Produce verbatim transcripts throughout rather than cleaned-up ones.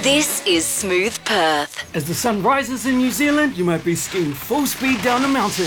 This is Smooth Perth. As the sun rises in New Zealand, you might be skiing full speed down a mountain.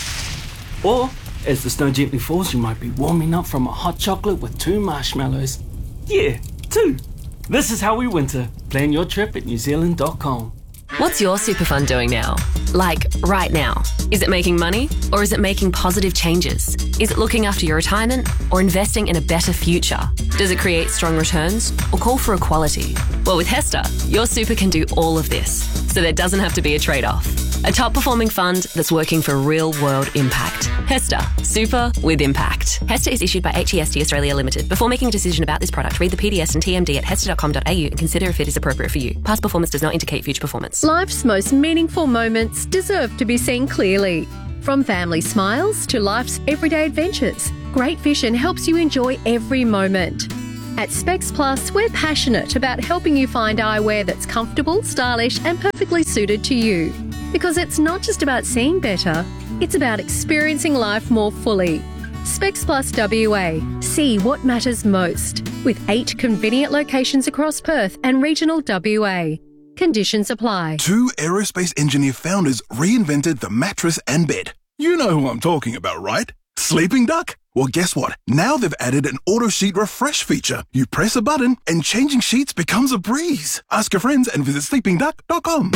Or, as the snow gently falls, you might be warming up from a hot chocolate with two marshmallows. Yeah, two. This is how we winter. Plan your trip at new zealand dot com. What's your super fund doing now? Like, right now? Is it making money? Or is it making positive changes? Is it looking after your retirement? Or investing in a better future? Does it create strong returns? Or call for equality? Well, with HESTA, your super can do all of this, so there doesn't have to be a trade-off. A top-performing fund that's working for real-world impact. HESTA, super with impact. HESTA is issued by H E S T Australia Limited. Before making a decision about this product, read the P D S and T M D at hesta dot com dot a u and consider if it is appropriate for you. Past performance does not indicate future performance. Life's most meaningful moments deserve to be seen clearly. From family smiles to life's everyday adventures, Great Vision helps you enjoy every moment. At Specs Plus, we're passionate about helping you find eyewear that's comfortable, stylish and perfectly suited to you. Because it's not just about seeing better, it's about experiencing life more fully. Specs Plus W A. See what matters most. With eight convenient locations across Perth and regional W A. Conditions apply. Two aerospace engineer founders reinvented the mattress and bed. You know who I'm talking about, right? Sleeping Duck? Well, guess what? Now they've added an auto sheet refresh feature. You press a button and changing sheets becomes a breeze. Ask your friends and visit sleeping duck dot com.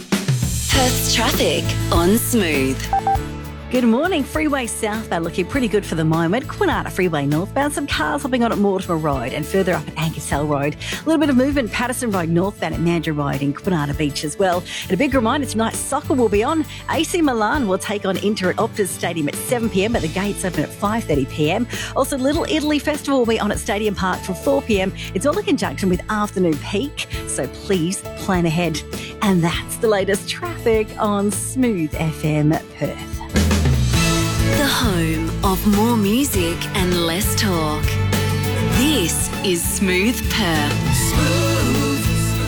Perth's traffic on Smooth. Good morning. Freeway southbound looking pretty good for the moment. Kwinana Freeway northbound. Some cars hopping on at Mortimer Road and further up at Ankersell Road. A little bit of movement. Patterson Road northbound at Mandurah Road in Kwinana Beach as well. And a big reminder, tonight soccer will be on. A C Milan will take on Inter at Optus Stadium at seven p m, but the gates open at five thirty p m. Also, Little Italy Festival will be on at Stadium Park from four p m. It's all in conjunction with Afternoon Peak, so please plan ahead. And that's the latest traffic on Smooth F M Perth. The home of more music and less talk. This is Smooth Perth. Smooth.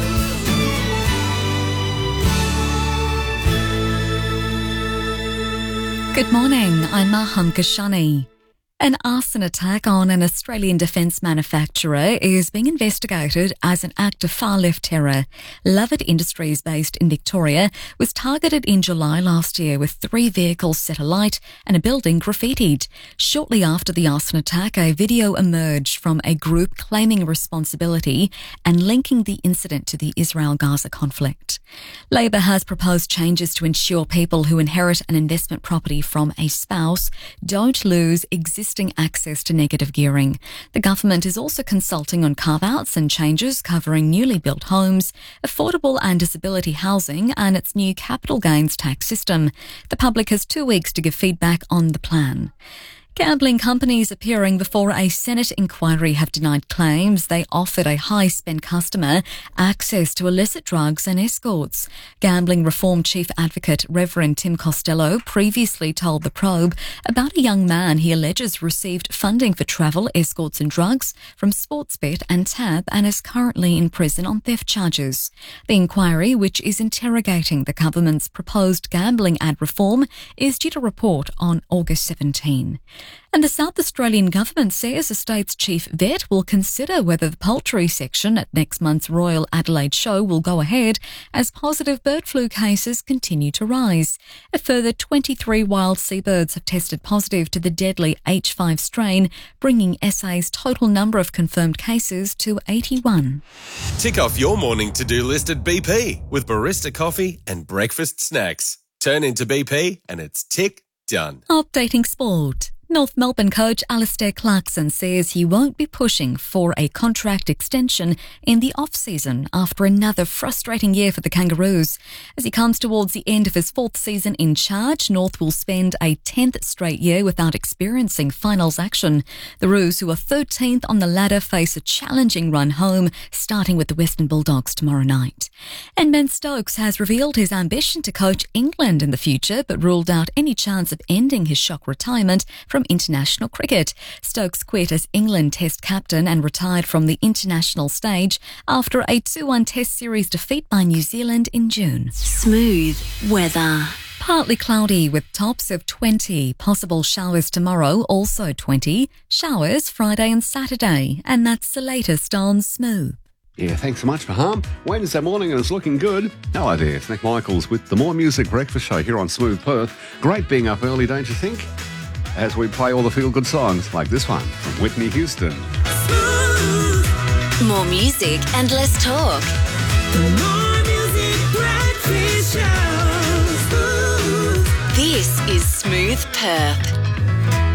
Good morning, I'm Maham Kashani. An arson attack on an Australian defence manufacturer is being investigated as an act of far-left terror. Lovett Industries, based in Victoria, was targeted in July last year with three vehicles set alight and a building graffitied. Shortly after the arson attack, a video emerged from a group claiming responsibility and linking the incident to the Israel-Gaza conflict. Labor has proposed changes to ensure people who inherit an investment property from a spouse don't lose existing access to negative gearing. The government is also consulting on carve-outs and changes covering newly built homes, affordable and disability housing and its new capital gains tax system. The public has two weeks to give feedback on the plan. Gambling companies appearing before a Senate inquiry have denied claims they offered a high-spend customer access to illicit drugs and escorts. Gambling Reform Chief Advocate Reverend Tim Costello previously told The Probe about a young man he alleges received funding for travel, escorts and drugs from Sportsbet and Tab and is currently in prison on theft charges. The inquiry, which is interrogating the government's proposed gambling ad reform, is due to report on August seventeenth. And the South Australian government says the state's chief vet will consider whether the poultry section at next month's Royal Adelaide Show will go ahead as positive bird flu cases continue to rise. A further twenty-three wild seabirds have tested positive to the deadly H five strain, bringing S A's total number of confirmed cases to eighty-one. Tick off your morning to-do list at B P with barista coffee and breakfast snacks. Turn into B P and it's tick done. Updating sport. North Melbourne coach Alistair Clarkson says he won't be pushing for a contract extension in the off-season after another frustrating year for the Kangaroos. As he comes towards the end of his fourth season in charge, North will spend a tenth straight year without experiencing finals action. The Roos, who are thirteenth on the ladder, face a challenging run home, starting with the Western Bulldogs tomorrow night. And Ben Stokes has revealed his ambition to coach England in the future, but ruled out any chance of ending his shock retirement from international cricket. Stokes quit as England Test captain and retired from the international stage after a two one Test series defeat by New Zealand in June. Smooth weather. Partly cloudy with tops of twenty. Possible showers tomorrow, also twenty. Showers Friday and Saturday. And that's the latest on Smooth. Yeah, thanks so much, Faham. Wednesday morning and it's looking good. Hello there, it's Nick Michaels with the More Music Breakfast Show here on Smooth Perth. Great being up early, don't you think? As we play all the feel-good songs like this one from Whitney Houston. More music and less talk. More Music Breakfast Show. Smooth. This is Smooth Perth.